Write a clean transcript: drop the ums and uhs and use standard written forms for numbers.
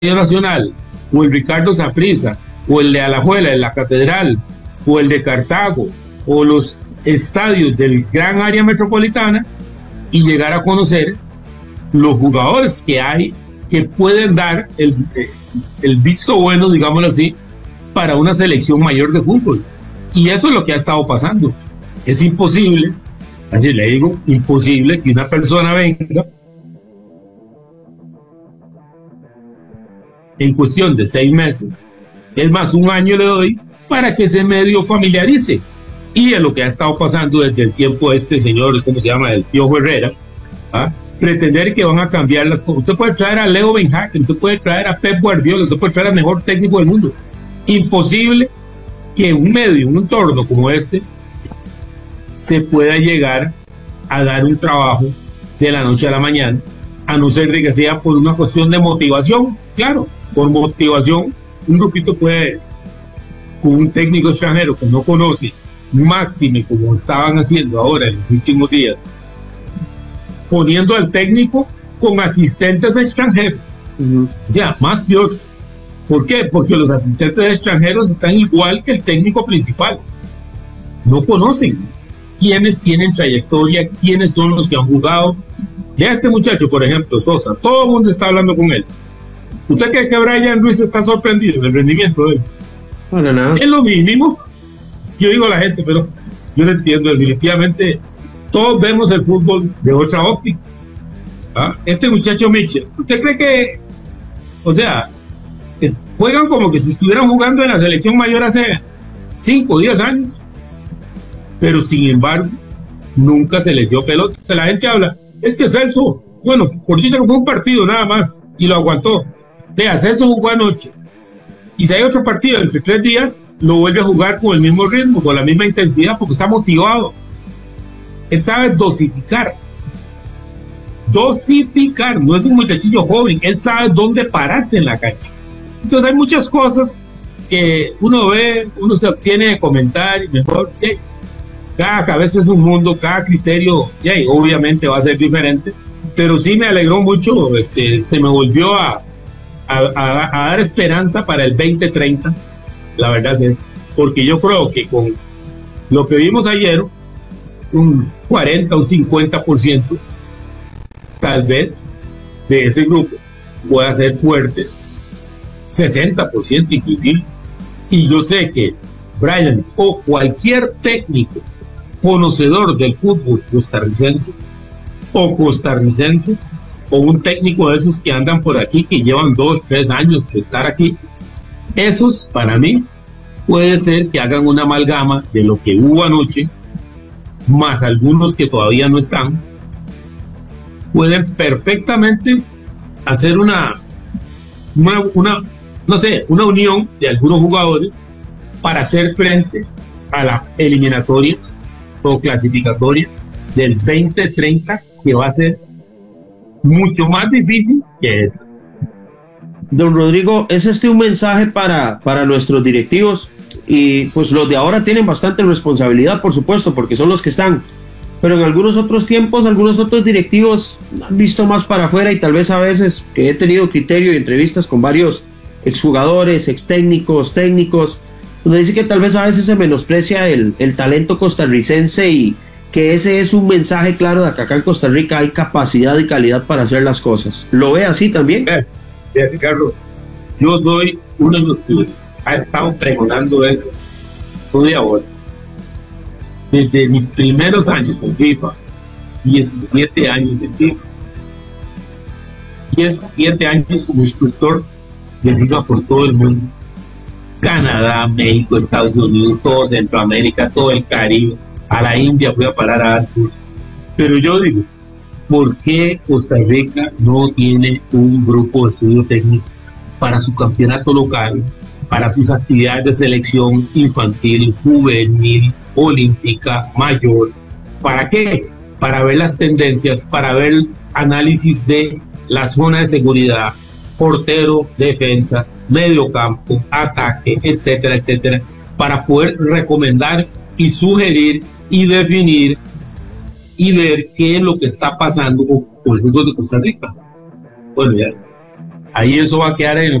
Nacional, o el Ricardo Saprissa, o el de Alajuela, en la Catedral, o el de Cartago, o los estadios del gran área metropolitana, y llegar a conocer los jugadores que hay que pueden dar el visto bueno, digámoslo así, para una selección mayor de fútbol. Y eso es lo que ha estado pasando. Es imposible, así le digo, imposible que una persona venga en cuestión de 6 meses, es más, 1 año le doy, para que se medio familiarice. Y es lo que ha estado pasando desde el tiempo de este señor, ¿cómo se llama?, el Piojo Herrera, ¿ah? Pretender que van a cambiar las cosas. Usted puede traer a Leo Ben Hacker, usted puede traer a Pep Guardiola, usted puede traer al mejor técnico del mundo. Imposible que en un medio, en un entorno como este, se pueda llegar a dar un trabajo de la noche a la mañana, a no ser de que sea por una cuestión de motivación. Claro, por motivación, un grupito puede, con un técnico extranjero que no conoce, máxime como estaban haciendo ahora en los últimos días, poniendo al técnico con asistentes extranjeros. O sea, más peor. ¿Por qué? Porque los asistentes extranjeros están igual que el técnico principal. No conocen quiénes tienen trayectoria, quiénes son los que han jugado. Ya este muchacho, por ejemplo, Sosa, todo el mundo está hablando con él. ¿Usted cree que Brian Ruiz está sorprendido del rendimiento de él? Bueno, no. Es lo mínimo. Yo digo a la gente, pero yo no entiendo. Definitivamente, todos vemos el fútbol de otra óptica. ¿Ah? Este muchacho Mitchell, ¿usted cree que, o sea, juegan como que si estuvieran jugando en la selección mayor hace 5 o 10 años? Pero sin embargo, nunca se les dio pelota. La gente habla, es que Celso, bueno, por cierto, fue un partido nada más y lo aguantó. Vea, Celso jugó anoche, y si hay otro partido entre 3 días, lo vuelve a jugar con el mismo ritmo, con la misma intensidad, porque está motivado. Él sabe dosificar. Dosificar, no es un muchachillo joven, él sabe dónde pararse en la cancha. Entonces hay muchas cosas que uno ve, uno se abstiene de comentar, y mejor, cada cabeza es un mundo, cada criterio, y obviamente va a ser diferente, pero sí me alegró mucho, se me volvió a dar esperanza para el 2030, la verdad es, porque yo creo que con lo que vimos ayer, un 40 o 50% tal vez de ese grupo pueda ser fuerte, 60% inclusive, y yo sé que Brian o cualquier técnico conocedor del fútbol costarricense o un técnico de esos que andan por aquí, que llevan 2, 3 años de estar aquí, esos para mí puede ser que hagan una amalgama de lo que hubo anoche, más algunos que todavía no están, pueden perfectamente hacer una unión de algunos jugadores para hacer frente a la eliminatoria o clasificatoria del 2030, que va a ser mucho más difícil que esta. Don Rodrigo, ¿es un mensaje para nuestros directivos? Y pues los de ahora tienen bastante responsabilidad, por supuesto, porque son los que están, pero en algunos otros tiempos, algunos otros directivos han visto más para afuera, y tal vez a veces, que he tenido criterio y entrevistas con varios exjugadores, extécnicos, técnicos, donde dice que tal vez a veces se menosprecia el talento costarricense, y que ese es un mensaje claro de que acá en Costa Rica hay capacidad y calidad para hacer las cosas. ¿Lo ve así también? Carlos, yo soy uno de los que ha estado pregonando eso todo de ahora. Desde mis primeros años en FIFA, 17 años en FIFA, 17 años como instructor de FIFA por todo el mundo, Canadá, México, Estados Unidos, todo Centroamérica, todo el Caribe, a la India fui a parar a dar cursos. Pero yo digo, ¿por qué Costa Rica no tiene un grupo de estudio técnico para su campeonato local, para sus actividades de selección infantil, juvenil, olímpica, mayor? ¿Para qué? Para ver las tendencias, para ver el análisis de la zona de seguridad, portero, defensa, medio campo, ataque, etcétera, etcétera, para poder recomendar y sugerir y definir y ver qué es lo que está pasando con el fútbol de Costa Rica. Bueno, ya ahí eso va a quedar en